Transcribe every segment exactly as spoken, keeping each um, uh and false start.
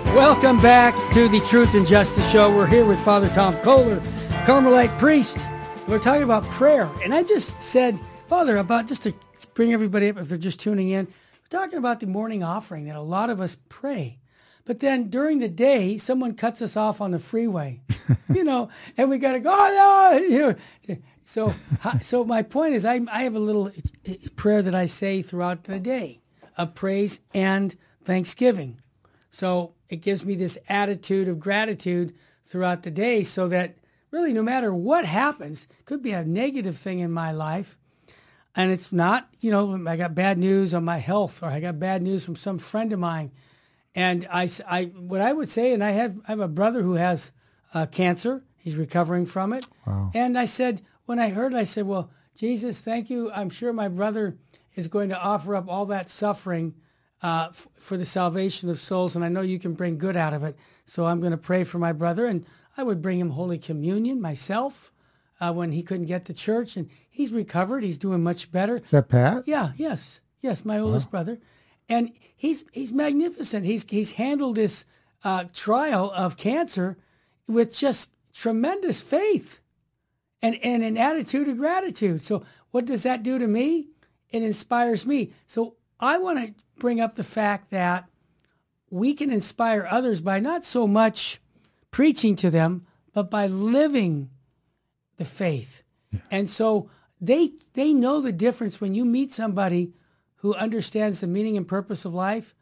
Welcome back to the Truth and Justice Show. We're here with Father Tom Kohler, Carmelite priest. We're talking about prayer. And I just said, Father, about just to bring everybody up if they're just tuning in, we're talking about the morning offering that a lot of us pray. But then during the day, someone cuts us off on the freeway, you know, and we got to go, oh, no. You know. So, so my point is I, I have a little prayer that I say throughout the day of praise and thanksgiving. So it gives me this attitude of gratitude throughout the day so that really no matter what happens, could be a negative thing in my life, and it's not, you know, I got bad news on my health or I got bad news from some friend of mine. And I, I what I would say, and I have, I have a brother who has uh, cancer. He's recovering from it. Wow. And I said, when I heard it, I said, well, Jesus, thank you. I'm sure my brother is going to offer up all that suffering Uh, f- for the salvation of souls, and I know you can bring good out of it. So I'm going to pray for my brother, and I would bring him Holy Communion myself uh, when he couldn't get to church, and he's recovered. He's doing much better. Is that Pat? Yeah, yes, yes, my oldest Wow. brother, and he's he's magnificent. He's he's handled this uh, trial of cancer with just tremendous faith and and an attitude of gratitude. So what does that do to me? It inspires me. So I want to bring up the fact that we can inspire others by not so much preaching to them, but by living the faith. Yeah. And so they they know the difference when you meet somebody who understands the meaning and purpose of life.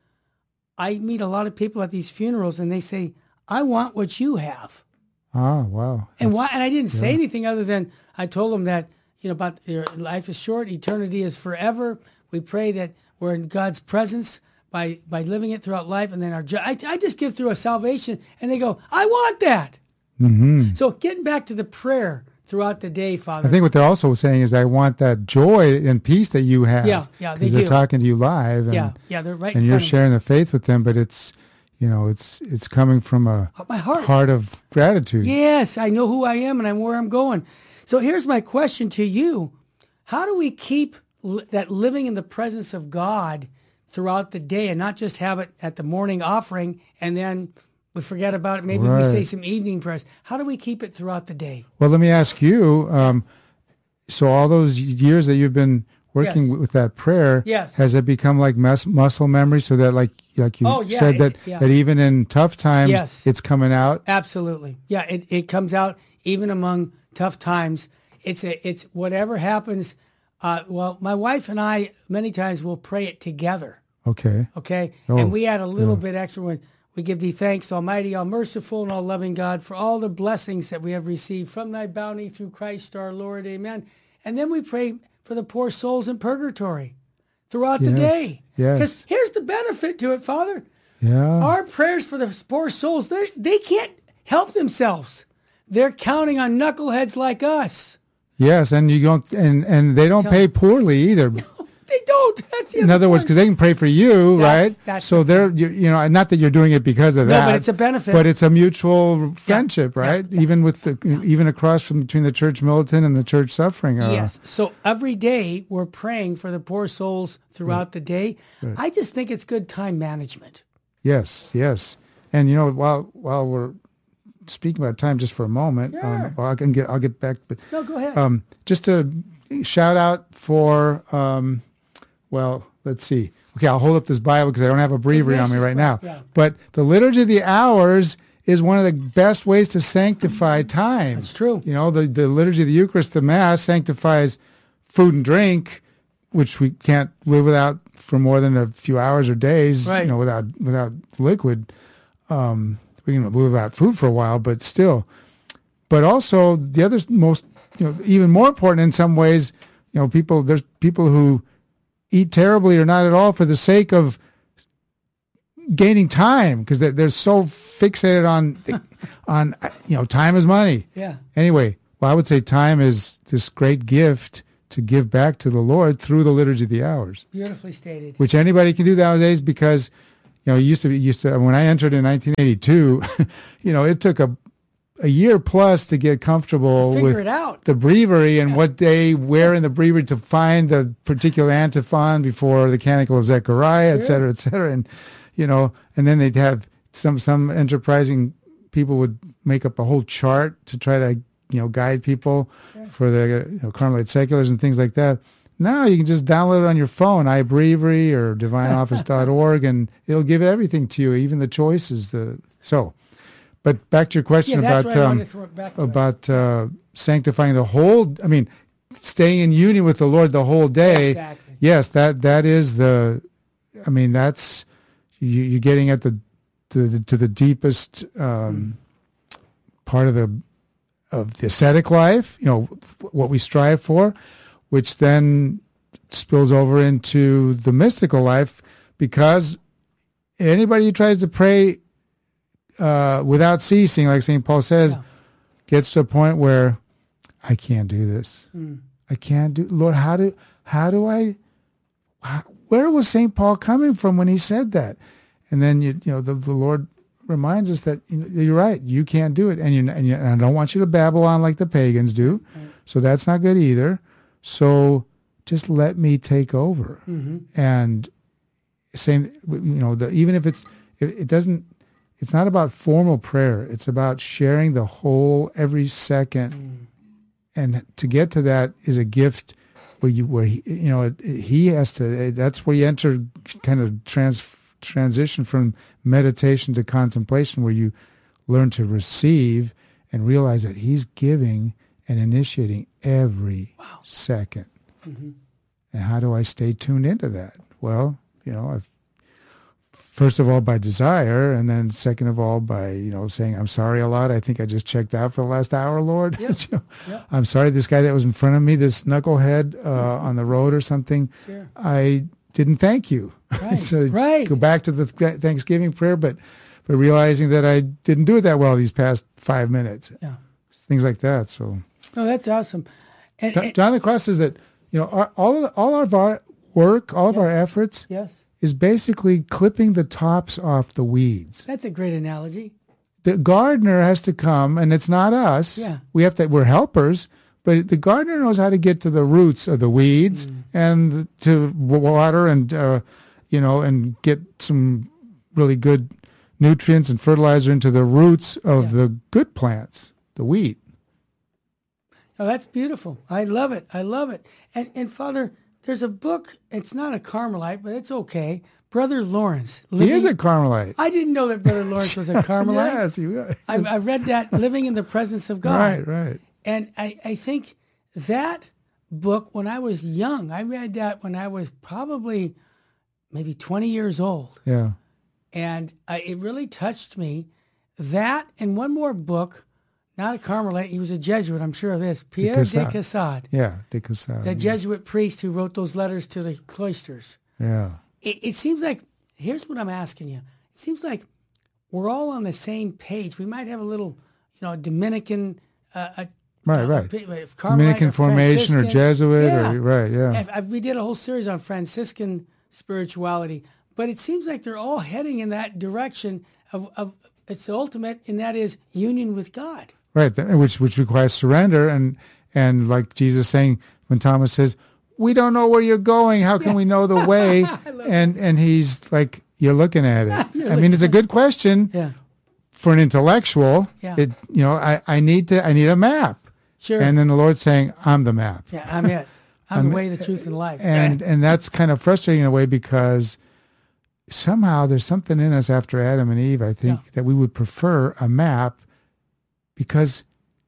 I meet a lot of people at these funerals and they say, I want what you have. Oh, wow. And why? And I didn't say yeah. anything other than I told them that, you know, about your life is short, eternity is forever. We pray that we're in God's presence by, by living it throughout life. And then our I, I just give through a salvation and they go, I want that. Mm-hmm. So getting back to the prayer throughout the day, Father. I think what they're also saying is I want that joy and peace that you have. Yeah, yeah, they Because do. they're talking to you live. And, yeah, yeah, they're right And in you're front of sharing the faith with them, but it's, you know, it's it's coming from a my heart. heart of gratitude. Yes, I know who I am and I'm where I'm going. So here's my question to you. How do we keep li- that living in the presence of God throughout the day and not just have it at the morning offering and then we forget about it? Maybe Right. we say some evening prayers. How do we keep it throughout the day? Well, let me ask you, um, so all those years that you've been working Yes. with, with that prayer, Yes. has it become like mus- muscle memory so that like like you Oh, yeah, said it's- that, yeah. that even in tough times, Yes. it's coming out? Absolutely. Yeah, it, it comes out even among tough times. It's a, it's whatever happens. Uh, well, my wife and I many times will pray it together. Okay. Okay. Oh, and we add a little yeah. bit extra when we give thee thanks, Almighty, all merciful, and all loving God, for all the blessings that we have received from thy bounty through Christ our Lord. Amen. And then we pray for the poor souls in purgatory throughout the Yes, day. yes. Because here's the benefit to it, Father. Yeah. Our prayers for the poor souls, they they can't help themselves. They're counting on knuckleheads like us. Yes, and you don't, and, and they don't Tell- pay poorly either. They don't. That's the In other other words, part. because they can pray for you, That's- right? that's so the they're, you, you know, not that you're doing it because of No, that. but it's a benefit. But it's a mutual friendship, yeah, right? yeah. Even with the, even across from between the church militant and the church suffering. Uh, Yes. So every day we're praying for the poor souls throughout the day. I just think it's good time management. Yes, yes. And you know, while while we're speaking about time, just for a moment, Sure. um, well, I can get, I'll get back, but No, go ahead. um, just to shout out for, um, well, let's see. Okay, I'll hold up this Bible because I don't have a breviary on me Ignatius right now. Bible, yeah. But the Liturgy of the Hours is one of the best ways to sanctify time. That's true. You know, the, the Liturgy of the Eucharist, the Mass, sanctifies food and drink, which we can't live without for more than a few hours or days, Right. you know, without without liquid. Um, we can live without food for a while, but still. But also the other most, you know, even more important in some ways, you know, people, there's people who eat terribly or not at all for the sake of gaining time because they're, they're so fixated on, on, you know, time is money. Yeah. Anyway, well, I would say time is this great gift to give back to the Lord through the Liturgy of the Hours, Beautifully stated. which anybody can do nowadays because, you know, it used to be, used to, when I entered in nineteen eighty-two, you know, it took a, a year plus to get comfortable Figure with it out. the breviary and what day, where in the breviary to find the particular antiphon before the Canticle of Zechariah, et cetera, et cetera. And, you know, and then they'd have some some enterprising people would make up a whole chart to try to, you know, guide people yeah. for the, you know, Carmelite seculars and things like that. Now you can just download it on your phone, iBreviary or divine office dot org, and it'll give everything to you, even the choices. The so, but back to your question yeah, about um, about uh, sanctifying the whole. I mean, staying in union with the Lord the whole day. Exactly. Yes, that that is the. I mean, that's you, you're getting at the to the, to the deepest um, mm. part of the of the ascetic life. You know, what we strive for, which then spills over into the mystical life, because anybody who tries to pray uh, without ceasing, like Saint Paul says, yeah. gets to a point where I can't do this. Mm. I can't do. Lord, how do how do I? How, where was Saint Paul coming from when he said that? And then you you know the, the Lord reminds us that, you know, you're right. You can't do it, and you and, you, and I don't want you to babble on like the pagans do. Right. So that's not good either. So just let me take over. Mm-hmm. And same, you know, the, even if it's, it, it doesn't, it's not about formal prayer. It's about sharing the whole every second. Mm. And to get to that is a gift where you, where he, you know, it, it, he has to, that's where you enter kind of trans, transition from meditation to contemplation, where you learn to receive and realize that he's giving and initiating every wow. second. Mm-hmm. And how do I stay tuned into that? Well, you know, I've, first of all, by desire, and then second of all, by, you know, saying, I'm sorry a lot. I think I just checked out for the last hour, Lord. Yep. you know, yep. I'm sorry, this guy that was in front of me, this knucklehead uh, mm-hmm. on the road or something, sure. I didn't thank you. Right. so right. go back to the Thanksgiving prayer, but, but realizing that I didn't do it that well these past five minutes. Yeah. Things like that, so... Oh, that's awesome. And, John, John the Cross says that, you know, our, all of, all of our work, all of yes, our efforts, yes. is basically clipping the tops off the weeds. That's a great analogy. The gardener has to come, and it's not us. Yeah. We have to. We're helpers, but the gardener knows how to get to the roots of the weeds mm. and to water and uh, you know, and get some really good nutrients and fertilizer into the roots of yeah. the good plants, the wheat. Oh, that's beautiful. I love it. I love it. And and Father, there's a book. It's not a Carmelite, but it's okay. Brother Lawrence. Living, he is a Carmelite. I didn't know that Brother Lawrence was a Carmelite. yes, he was. I, I read that, Living in the Presence of God. Right, right. And I, I think that book, when I was young, I read that when I was probably maybe twenty years old. Yeah. And I, it really touched me. That and one more book. Not a Carmelite. He was a Jesuit, I'm sure of this. Pierre de Caussade. de Caussade. Yeah, de Caussade. The Jesuit priest who wrote those letters to the cloisters. Yeah. It, it seems like, here's what I'm asking you. It seems like we're all on the same page. We might have a little, you know, Dominican. Uh, a, right, uh, right. Carmelite Dominican or formation or Jesuit. Yeah. Or, right, yeah. I, I, we did a whole series on Franciscan spirituality. But it seems like they're all heading in that direction of, of it's the ultimate, and that is union with God. Right, which which requires surrender, and and like Jesus saying when Thomas says, "We don't know where you're going. How can yeah. we know the way?" and that. and he's like, "You're looking at it." I mean, it's a good question yeah. for an intellectual. Yeah. It you know, I, I need to I need a map. Sure. And then the Lord's saying, "I'm the map." Yeah, I'm it. I'm, I'm the way, the truth, and the life. And yeah. and that's kind of frustrating in a way, because somehow there's something in us after Adam and Eve, I think, yeah. that we would prefer a map. Because,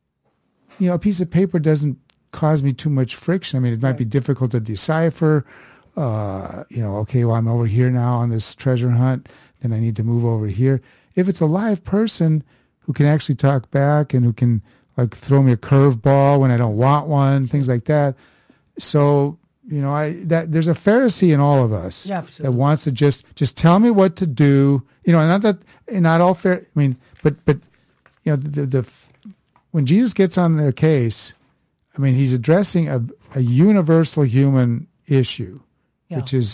you know, a piece of paper doesn't cause me too much friction. I mean, it might right. be difficult to decipher. Uh, you know, okay, well, I'm over here now on this treasure hunt. Then I need to move over here. If it's a live person who can actually talk back and who can, like, throw me a curveball when I don't want one, things like that. So, you know, I that there's a Pharisee in all of us yeah, that wants to just just tell me what to do. You know, not that not all fair. I mean, but but. You know, the, the, the when Jesus gets on their case, I mean, he's addressing a, a universal human issue, yeah. which is,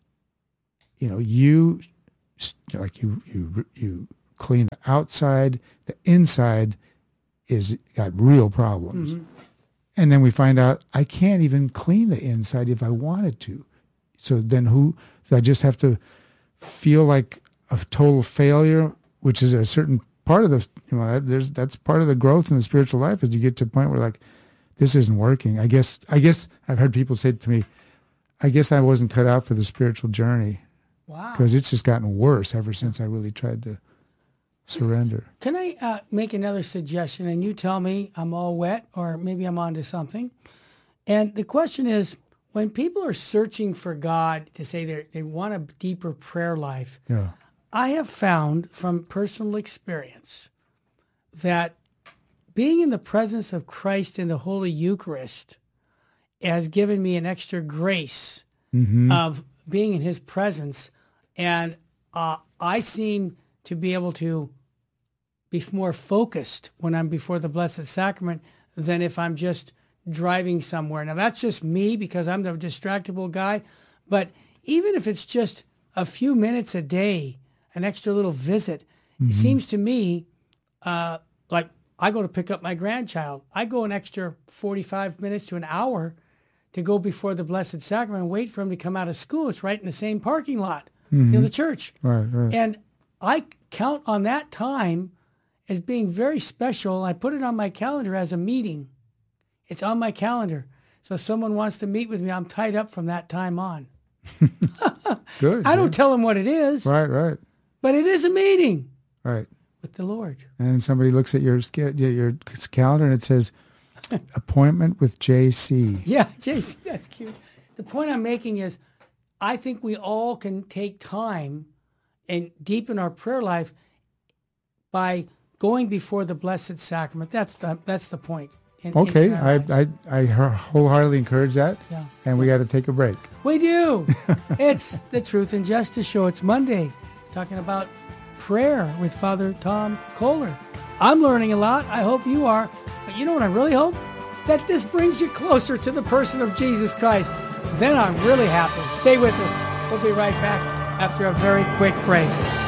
you know, you like you you you clean the outside, the inside is got real problems, mm-hmm. and then we find out I can't even clean the inside if I wanted to. So then, who? So I just have to feel like a total failure which is a certain part of the, you know, that, there's that's part of the growth in the spiritual life, is you get to a point where like, this isn't working. I guess I guess I've heard people say to me, I guess I wasn't cut out for the spiritual journey. Wow. Because it's just gotten worse ever since I really tried to surrender. Can I uh, make another suggestion, and you tell me I'm all wet or maybe I'm onto something? And the question is, when people are searching for God to say they they want a deeper prayer life, Yeah. I have found from personal experience that being in the presence of Christ in the Holy Eucharist has given me an extra grace Mm-hmm. of being in his presence. And uh, I seem to be able to be more focused when I'm before the Blessed Sacrament than if I'm just driving somewhere. Now, that's just me because I'm the distractible guy. But even if it's just a few minutes a day, an extra little visit, mm-hmm. it seems to me uh, like I go to pick up my grandchild. I go an extra forty-five minutes to an hour to go before the Blessed Sacrament and wait for him to come out of school. It's right in the same parking lot, mm-hmm. you know, the church. Right, right. And I count on that time as being very special. I put it on my calendar as a meeting. It's on my calendar. So if someone wants to meet with me, I'm tied up from that time on. Good. I don't yeah. tell them what it is. Right, right. But it is a meeting. Right. With the Lord. And somebody looks at your your calendar and it says, appointment with J C. Yeah, J C, that's cute. The point I'm making is I think we all can take time and deepen our prayer life by going before the Blessed Sacrament. That's the, that's the point. In, okay, in I, I I wholeheartedly encourage that. Yeah. And we got to take a break. We do. It's the Truth and Justice Show. It's Monday, talking about prayer with Father Tom Kohler. I'm learning a lot. I hope you are. But you know what I really hope? That this brings you closer to the person of Jesus Christ. Then I'm really happy. Stay with us. We'll be right back after a very quick break.